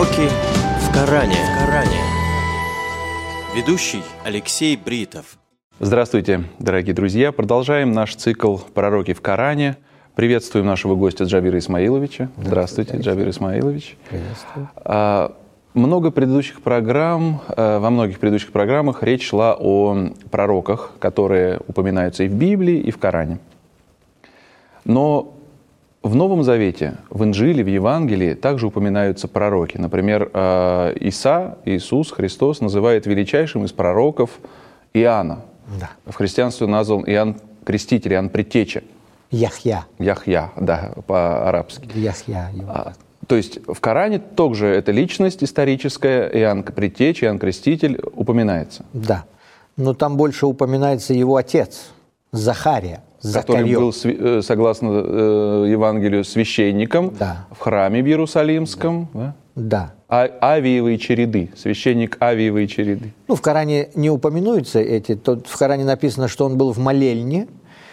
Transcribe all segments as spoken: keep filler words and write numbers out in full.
Пророки в Коране. В Коране. Ведущий Алексей Бритов. Здравствуйте, дорогие друзья. Продолжаем наш цикл «Пророки в Коране». Приветствуем нашего гостя Джабира Исмаиловича. Здравствуйте, Джабир Исмаилович. Приветствую. А, много предыдущих программ, а, во многих предыдущих программах речь шла о пророках, которые упоминаются и в Библии, и в Коране. Но в Новом Завете, в Инжиле, в Евангелии также упоминаются пророки. Например, Иса, Иисус Христос называет величайшим из пророков Иоанна. Да. В христианстве назван Иоанн Креститель, Иоанн Предтеча. Яхья. Яхья, да, по-арабски. Яхья. А, то есть в Коране также эта личность историческая, Иоанн Предтеча, Иоанн Креститель, упоминается. Да. Но там больше упоминается его отец, Захария. Который был, согласно Евангелию, священником, да, в храме в Иерусалимском. Да. Да. А, Авиевой череды, священник Авиевой череды. Ну, в Коране не упоминаются эти. Тут в Коране написано, что он был в молельне.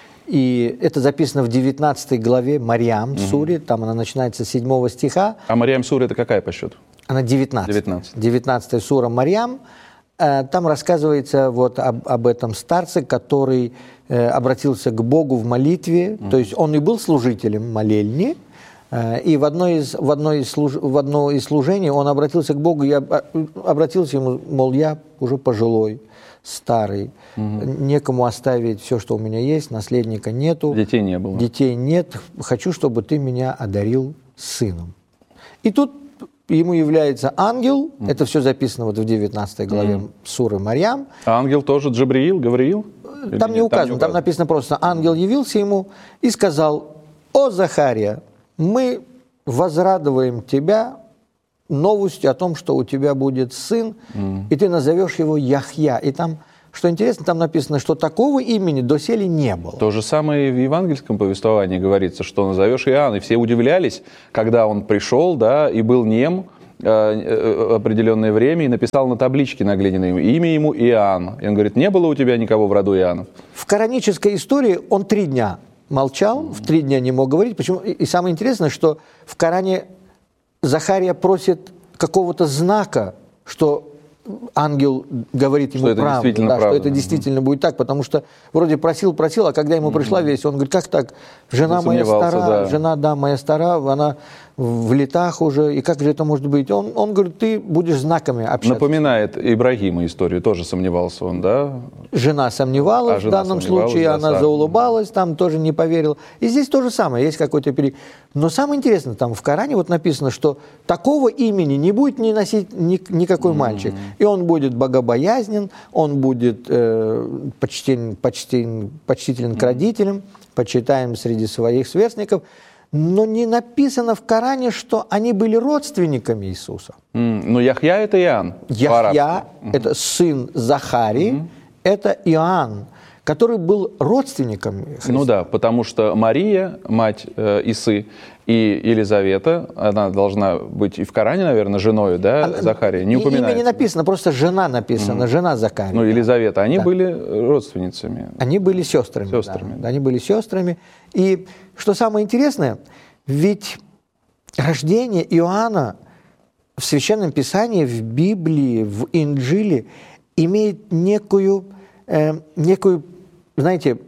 И это записано в девятнадцатой главе Марьям, угу. суре. Там она начинается с седьмого стиха. А Марьям сура это какая по счету? Она девятнадцатая. девятнадцатая. девятнадцатая сура Марьям. Там рассказывается вот об, об этом старце, который э, обратился к Богу в молитве. Mm-hmm. То есть он и был служителем молельни. Э, и в одно, из, в, одно из служ, в одно из служений он обратился к Богу и об, обратился ему, мол, я уже пожилой, старый, mm-hmm. некому оставить все, что у меня есть, наследника нету. Детей не было. Детей нет. Хочу, чтобы ты меня одарил сыном. И тут ему является ангел, mm. это все записано вот в девятнадцатой главе mm. суры Марьям. А ангел тоже Джабриил, Гавриил? Там не, указано, там не указано, там написано просто, ангел явился ему и сказал: «О, Захария, мы возрадуем тебя новостью о том, что у тебя будет сын, mm. и ты назовешь его Яхья». И там, что интересно, там написано, что такого имени доселе не было. То же самое и в евангельском повествовании говорится, что назовешь Иоанн. И все удивлялись, когда он пришел, да, и был нем э, определенное время, и написал на табличке на глиняной имя ему Иоанн. И он говорит: не было у тебя никого в роду Иоаннов. В коранической истории он три дня молчал, mm-hmm. в три дня не мог говорить. Почему? И самое интересное, что в Коране Захария просит какого-то знака, что ангел говорит ему что правду, это да, правда. что это действительно будет так, потому что вроде просил-просил, а когда ему mm-hmm. пришла весть, он говорит: как так? Жена моя стара, да. жена, да, моя стара, она в летах уже, и как же это может быть? Он, он говорит: ты будешь знаками общаться. Напоминает Ибрагима историю, тоже сомневался он, да? Жена сомневалась, а жена в данном случае, да, она заулыбалась, там тоже не поверила. И здесь то же самое, есть какой-то период. Но самое интересное, там в Коране вот написано, что такого имени не будет не носить ни, никакой mm-hmm. мальчик. И он будет богобоязнен, он будет э, почтен, почтен, почтителен mm-hmm. к родителям, почитаем среди своих сверстников. Но не написано в Коране, что они были родственниками Иисуса. Mm, но Яхья – это Иоанн. Яхья – это сын Захарии, mm-hmm. это Иоанн, который был родственником Христа. Ну да, потому что Мария, мать э, Исы, и Елизавета, она должна быть и в Коране, наверное, женой, да, она, Захария, не упоминается. Имя не написано, просто жена написана, mm-hmm. жена Захария. Ну, Елизавета, они да. были родственницами. Они были сестрами. Сестрами. Да. Они были сестрами. И что самое интересное, ведь рождение Иоанна в Священном Писании, в Библии, в Инджиле имеет некую, э, некую, знаете,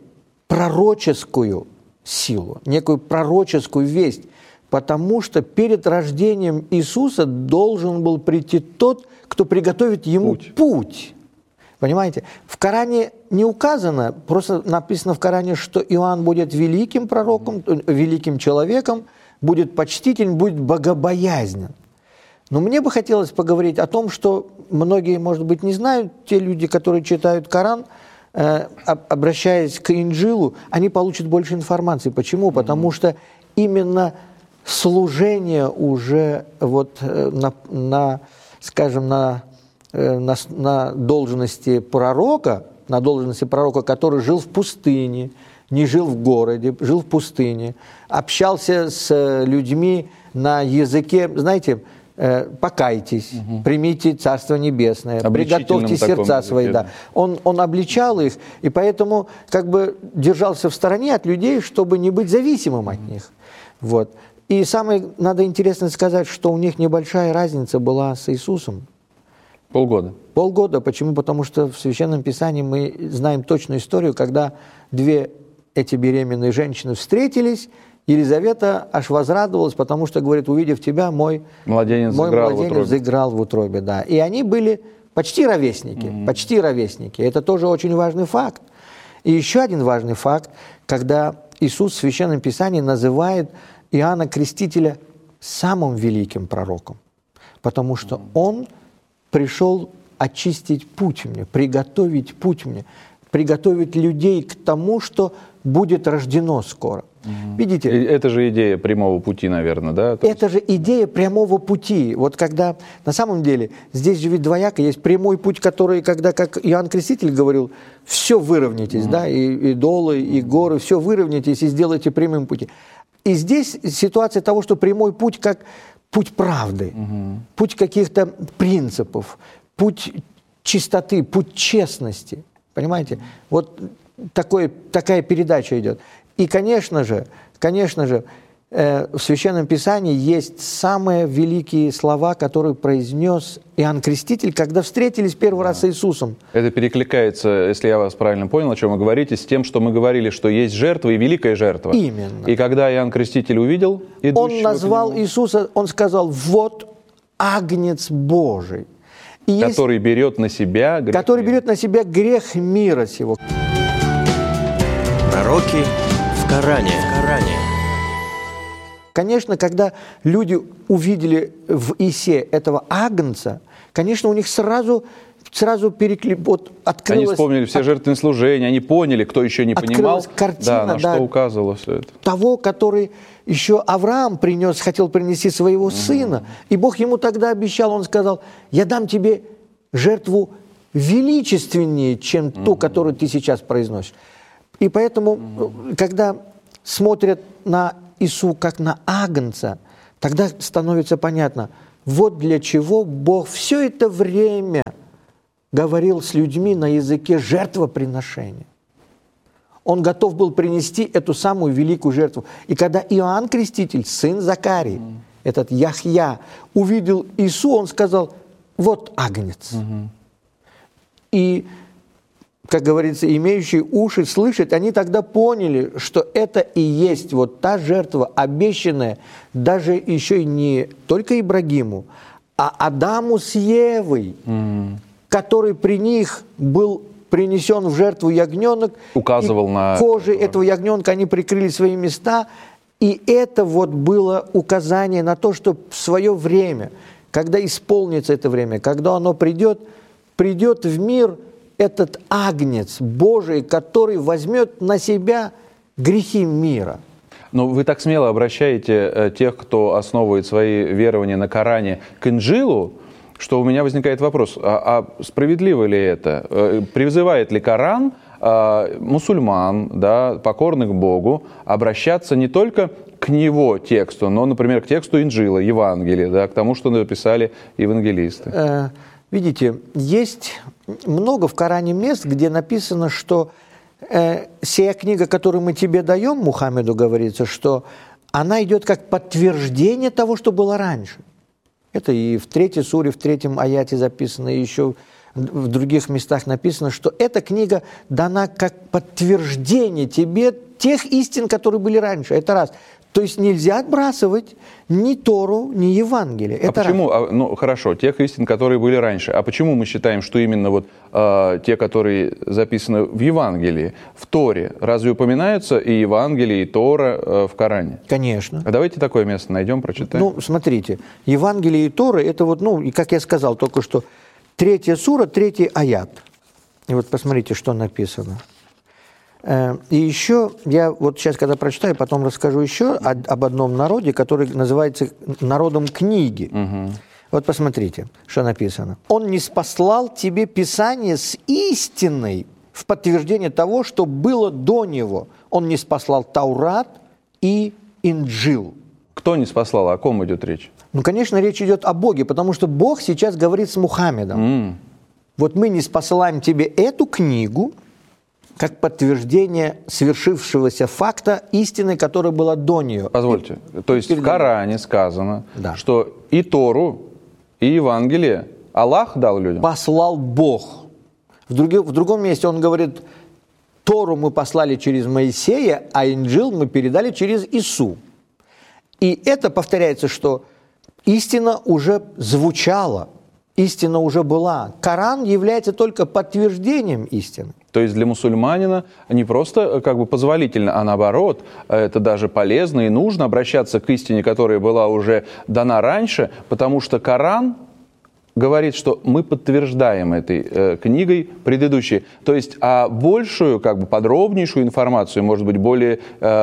пророческую силу, некую пророческую весть, потому что перед рождением Иисуса должен был прийти тот, кто приготовит ему путь. путь. Понимаете? В Коране не указано, просто написано в Коране, что Иоанн будет великим пророком, великим человеком, будет почтителен, будет богобоязнен. Но мне бы хотелось поговорить о том, что многие, может быть, не знают, те люди, которые читают Коран, э, обращаясь к Инджилу, они получат больше информации. Почему? Потому что именно служение уже вот на, на скажем, на, на, на должности пророка, на должности пророка, который жил в пустыне, не жил в городе, жил в пустыне, общался с людьми на языке, знаете, покайтесь, угу. примите Царство Небесное, приготовьте сердца свои. Да. Он, он обличал их, и поэтому как бы держался в стороне от людей, чтобы не быть зависимым от них. Вот. И самое, надо интересно сказать, что у них небольшая разница была с Иисусом. Полгода. Полгода. Почему? Потому что в Священном Писании мы знаем точную историю, когда две эти беременные женщины встретились, Елизавета аж возрадовалась, потому что, говорит, увидев тебя, мой младенец, мой заиграл, младенец в утробе. заиграл в утробе. Да. И они были почти ровесники, mm-hmm. почти ровесники. Это тоже очень важный факт. И еще один важный факт, когда Иисус в Священном Писании называет Иоанна Крестителя самым великим пророком, потому что mm-hmm. он пришел очистить путь мне, приготовить путь мне, приготовить людей к тому, что будет рождено скоро. Угу. Видите? Это же идея прямого пути, наверное, да? То это есть... же идея прямого пути. Вот когда, на самом деле, здесь же ведь двояко, есть прямой путь, который, когда, как Иоанн Креститель говорил, все выровняйтесь, угу. да, и, и долы, и горы, все выровняйтесь и сделайте прямым пути. И здесь ситуация того, что прямой путь как путь правды, угу. путь каких-то принципов, путь чистоты, путь честности. Понимаете? Вот такой, такая передача идет. И, конечно же, конечно же, э, в Священном Писании есть самые великие слова, которые произнес Иоанн Креститель, когда встретились первый да. раз с Иисусом. Это перекликается, если я вас правильно понял, о чем вы говорите, с тем, что мы говорили, что есть жертва и великая жертва. Именно. И когда Иоанн Креститель увидел идущего он назвал Иисуса, он сказал, вот Агнец Божий. И который есть, берет на себя грех который мира. берет на себя грех мира сего. Пророки в Коране. Коране. Конечно, когда люди увидели в Исе этого агнца, конечно, у них сразу, сразу переклеп... вот открылось... Они вспомнили все жертвенные служения, они поняли, кто еще не понимал, картина, да, на да, что указывало все это. Того, который еще Авраам принес, хотел принести своего угу. сына, и Бог ему тогда обещал, он сказал, я дам тебе жертву величественнее, чем угу. ту, которую ты сейчас произносишь. И поэтому, угу. когда смотрят на Иисуса как на агнца, тогда становится понятно, вот для чего Бог все это время говорил с людьми на языке жертвоприношения. Он готов был принести эту самую великую жертву. И когда Иоанн Креститель, сын Закарий, mm. этот Яхья, увидел Иисуса, он сказал, вот агнец. Mm-hmm. И, как говорится, имеющие уши слышать, они тогда поняли, что это и есть вот та жертва, обещанная даже еще и не только Ибрагиму, а Адаму с Евой, mm. который при них был принесен в жертву ягненок, указывал на кожей этого ягненка они прикрыли свои места, и это вот было указание на то, что в свое время, когда исполнится это время, когда оно придет, придет в мир этот агнец Божий, который возьмет на себя грехи мира. Но вы так смело обращаете э, тех, кто основывает свои верования на Коране, к Инджилу, что у меня возникает вопрос, а, а справедливо ли это? Призывает ли Коран а, мусульман, да, покорных Богу, обращаться не только к его тексту, но, например, к тексту Инджила, Евангелия, да, к тому, что написали евангелисты? Э, видите, есть много в Коране мест, где написано, что э, сия книга, которую мы тебе даем, Мухаммеду говорится, что она идет как подтверждение того, что было раньше. Это и в третьей суре, в третьем аяте записано, и еще в других местах написано, что эта книга дана как подтверждение тебе тех истин, которые были раньше. Это раз. То есть нельзя отбрасывать ни Тору, ни Евангелие. Это а почему? А, ну, хорошо, тех истин, которые были раньше. А почему мы считаем, что именно вот э, те, которые записаны в Евангелии, в Торе, разве упоминаются и Евангелие, и Тора э, в Коране? Конечно. А давайте такое место найдем, прочитаем. Ну, смотрите, Евангелие и Тора, это вот, ну, и как я сказал только что, третья сура, третий аят. И вот посмотрите, что написано. И еще, я вот сейчас, когда прочитаю, потом расскажу еще об одном народе, который называется народом книги. Угу. Вот посмотрите, что написано. «Он не спаслал тебе Писание с истиной в подтверждение того, что было до него. Он не спаслал Таурат и Инджил». Кто не спаслал? О ком идет речь? Ну, конечно, речь идет о Боге, потому что Бог сейчас говорит с Мухаммедом. Mm. Вот мы не спасаем тебе эту книгу, как подтверждение свершившегося факта истины, которая была до нее. Позвольте, то есть в Коране сказано, да. что и Тору, и Евангелие Аллах дал людям? Послал Бог. В, друг, в другом месте он говорит, Тору мы послали через Моисея, а Инджил мы передали через Ису. И это повторяется, что истина уже звучала, истина уже была. Коран является только подтверждением истины. То есть для мусульманина не просто как бы позволительно, а наоборот, это даже полезно и нужно обращаться к истине, которая была уже дана раньше, потому что Коран говорит, что мы подтверждаем этой э, книгой предыдущей. То есть, а большую, как бы подробнейшую информацию, может быть, более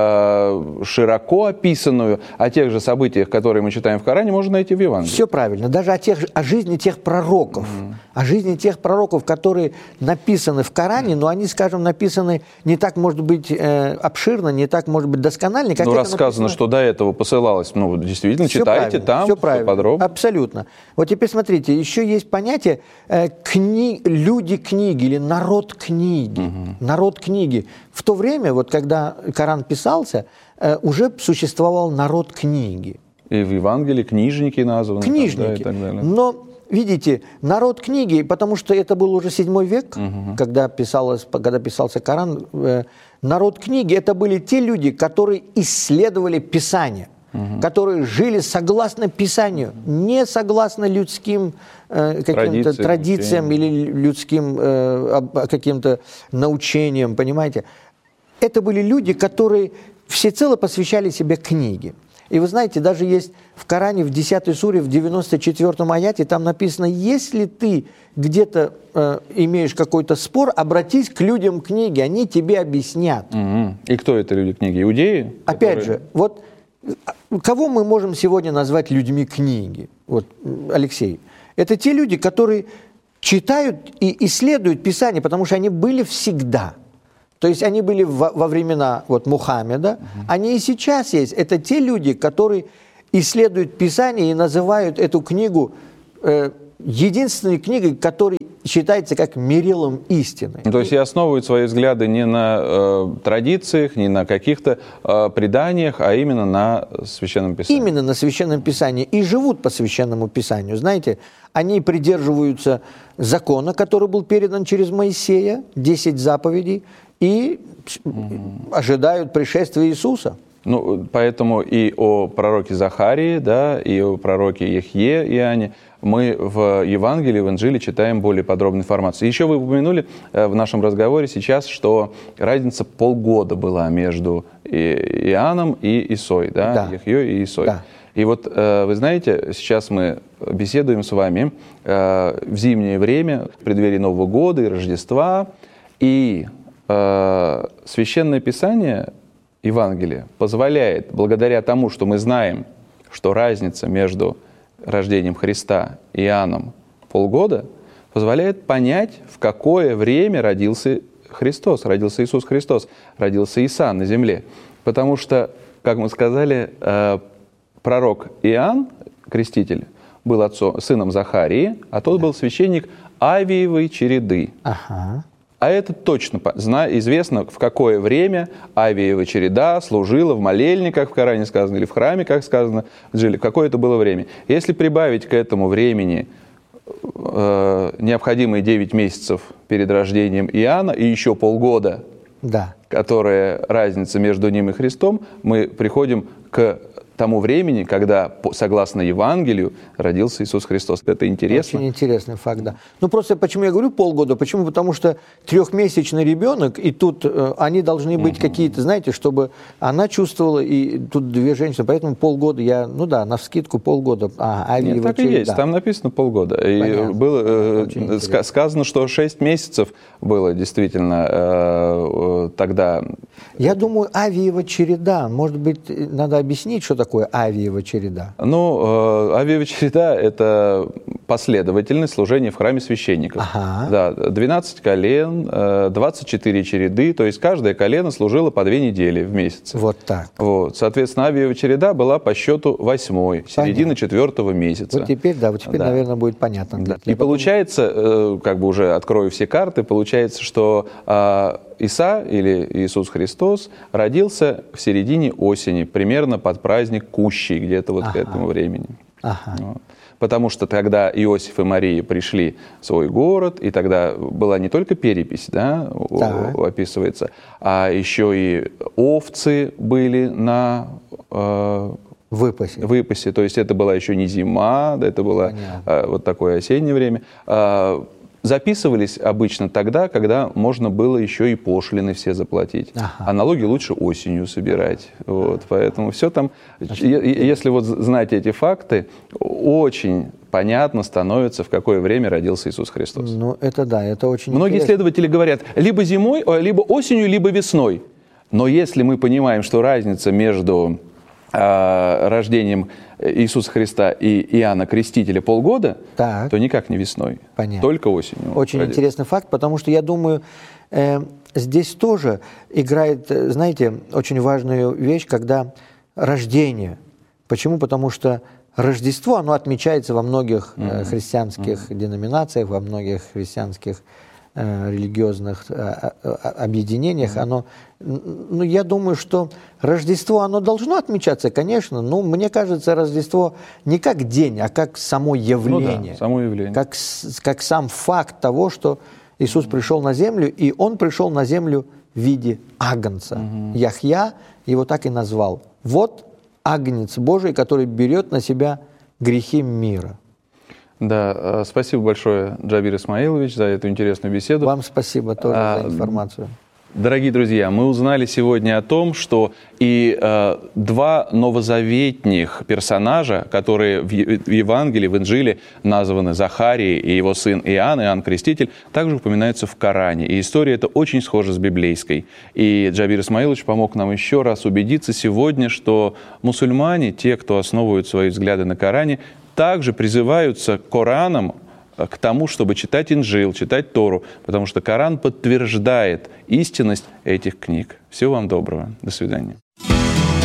э, широко описанную о тех же событиях, которые мы читаем в Коране, можно найти в Евангелии. Все правильно. Даже о, тех, о жизни тех пророков. Mm-hmm. О жизни тех пророков, которые написаны в Коране, но они, скажем, написаны не так, может быть, э, обширно, не так, может быть, досконально. Как ну, это рассказано, написано... что до этого посылалось, ну, действительно, все читайте правильно, там, все, все подробно. Абсолютно. Вот теперь смотрите, еще есть понятие э, кни... люди книги или народ книги. Угу. Народ книги. В то время, вот когда Коран писался, э, уже существовал народ книги. И в Евангелии книжники названы. Книжники. Там, да, и так далее. Но, видите, народ книги, потому что это был уже седьмой век, угу. когда, писалось, когда писался Коран, э, народ книги, это были те люди, которые исследовали Писание. Угу. Которые жили согласно Писанию, не согласно людским э, каким-то Традиции, традициям учениям. Или людским э, каким-то научениям, понимаете. Это были люди, которые всецело посвящали себе книге. И вы знаете, даже есть в Коране, в десятой суре, в девяносто четвёртом аяте, там написано, если ты где-то э, имеешь какой-то спор, обратись к людям книги, они тебе объяснят. Угу. И кто это люди книги? Иудеи? Опять которые... же, вот... Кого мы можем сегодня назвать людьми книги? Вот, Алексей. Это те люди, которые читают и исследуют Писание, потому что они были всегда. То есть они были во, во времена вот, Мухаммеда, угу. они и сейчас есть. Это те люди, которые исследуют Писание и называют эту книгу э, единственной книгой, которая считается как мерилом истины. То есть и основывают свои взгляды не на э, традициях, не на каких-то э, преданиях, а именно на Священном Писании. Именно на Священном Писании. И живут по Священному Писанию. Знаете, они придерживаются закона, который был передан через Моисея, десять заповедей, и mm-hmm. ожидают пришествия Иисуса. Ну, поэтому и о пророке Захарии, да, и о пророке Ехье, Иоанне мы в Евангелии, в Инжиле читаем более подробную информацию. Еще вы упомянули в нашем разговоре сейчас, что разница полгода была между Иоанном и Исой, да, да. Ехье и Исой. Да. И вот вы знаете, сейчас мы беседуем с вами в зимнее время, в преддверии Нового года и Рождества, и Священное Писание, Евангелие, позволяет, благодаря тому, что мы знаем, что разница между рождением Христа и Иоанном полгода, позволяет понять, в какое время родился Христос, родился Иисус Христос, родился Иса на земле. Потому что, как мы сказали, пророк Иоанн, креститель, был отцом, сыном Захарии, а тот был священник Авиевой череды. Ага. А это точно известно, в какое время Авиева череда служила в молельниках, в Коране сказано, или в храме, как сказано, в Инжиле, в какое это было время. Если прибавить к этому времени э, необходимые девять месяцев перед рождением Иоанна и еще полгода, да. которая разница между ним и Христом, мы приходим к тому времени, когда, согласно Евангелию, родился Иисус Христос. Это интересно. Очень интересный факт, да. Ну, просто почему я говорю полгода? Почему? Потому что трехмесячный ребенок, и тут э, они должны быть угу. какие-то, знаете, чтобы она чувствовала, и тут две женщины, поэтому полгода я, ну да, навскидку полгода. А, а Нет, так и есть, да. Там написано полгода. И было э, сказано, что шесть месяцев было действительно э, тогда. Я думаю, Авиева череда. Может быть, надо объяснить, что такое Авиева череда? Ну, э, Авиева череда – это последовательность служения в храме священников. Ага. Да, двенадцать колен, двадцать четыре череды, то есть каждое колено служило по две недели в месяц. Вот так. Вот. Соответственно, Авиева череда была по счету восьмой, середина четвертого месяца. Вот теперь, да, вот теперь, Да. наверное, будет понятно. Да. И получается, как бы уже открою все карты, получается, что Иса, или Иисус Христос, родился в середине осени, примерно под праздник Кущей, где-то вот ага. к этому времени. Ага. Вот. Потому что тогда Иосиф и Мария пришли в свой город, и тогда была не только перепись, да, описывается, а еще и овцы были на э, выпасе. выпасе. То есть это была еще не зима, это было э, вот такое осеннее время. Э, записывались обычно тогда, когда можно было еще и пошлины все заплатить. Ага. А налоги лучше осенью собирать. Вот, поэтому все там, Значит, если вот знать эти факты, очень понятно становится, в какое время родился Иисус Христос. Ну, это да, это очень Многие интересно. исследователи говорят, либо зимой, либо осенью, либо весной. Но если мы понимаем, что разница между э, рождением Иисуса Христа и Иоанна Крестителя полгода, так. то никак не весной, Понятно. Только осенью. Очень родился. Интересный факт, потому что я думаю, э, здесь тоже играет, знаете, очень важную вещь, когда рождение. Почему? Потому что Рождество, оно отмечается во многих mm-hmm. христианских mm-hmm. деноминациях, во многих христианских э, религиозных э, объединениях. Mm-hmm. Оно, ну, я думаю, что Рождество, оно должно отмечаться, конечно, но мне кажется, Рождество не как день, а как само явление. Ну да, само явление. Как, как сам факт того, что Иисус mm-hmm. пришел на землю, и Он пришел на землю в виде агнца. Mm-hmm. Яхья его так и назвал. Вот Агнец Божий, который берет на себя грехи мира. Да, спасибо большое, Джабир Исмаилович, за эту интересную беседу. Вам спасибо тоже а, за информацию. Дорогие друзья, мы узнали сегодня о том, что и э, два новозаветних персонажа, которые в, в Евангелии, в Инжиле названы Захарий и его сын Иоанн, Иоанн Креститель, также упоминаются в Коране. И история эта очень схожа с библейской. И Джабир Исмаилович помог нам еще раз убедиться сегодня, что мусульмане, те, кто основывают свои взгляды на Коране, также призываются Кораном к тому, чтобы читать Инжил, читать Тору, потому что Коран подтверждает истинность этих книг. Всего вам доброго. До свидания.